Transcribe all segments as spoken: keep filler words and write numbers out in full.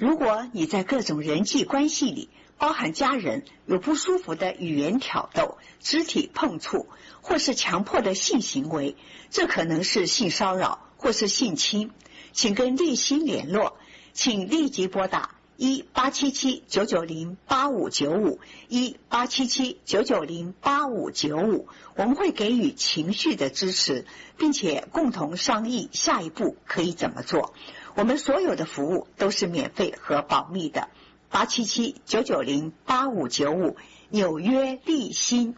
如果你在各种人际关系里，包含家人，有不舒服的语言挑逗、肢体碰触，或是强迫的性行为，这可能是性骚扰或是性侵，请跟立新联络，请立即拨打一八七七九九零八五九五一八七七九九零八五九五，我们会给予情绪的支持，并且共同商议下一步可以怎么做。我们所有的服务都是免费和保密的。八七七九九零八五九五，纽约立新。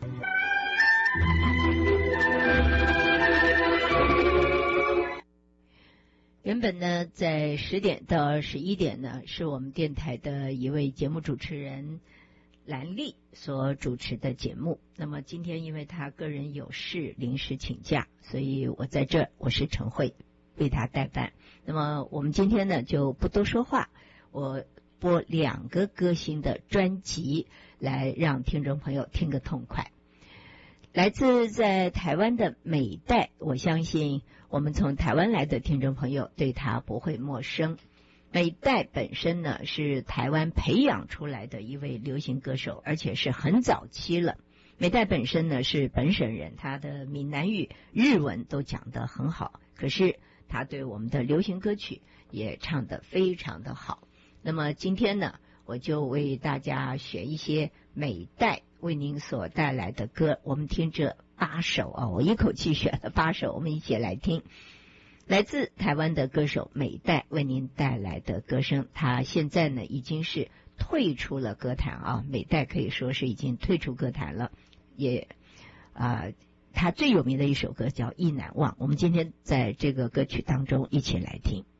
原本呢，在十点到十一点呢，是我们电台的一位节目主持人兰丽所主持的节目。那么今天因为她个人有事临时请假，所以我在这儿，我是陈慧，为她代班。那么我们今天呢就不多说话，我播两个歌星的专辑来让听众朋友听个痛快。来自在台湾的美代，我相信我们从台湾来的听众朋友对她不会陌生。美代本身呢是台湾培养出来的一位流行歌手，而且是很早期了。美代本身呢是本省人，她的闽南语、日文都讲得很好，可是她对我们的流行歌曲也唱得非常的好。那么今天呢，我就为大家选一些美代为您所带来的歌，我们听这八首啊，我一口气选了八首，我们一起来听。来自台湾的歌手美代为您带来的歌声，她现在呢已经是退出了歌坛啊，美代可以说是已经退出歌坛了，也啊，她最有名的一首歌叫《意难忘》，我们今天在这个歌曲当中一起来听。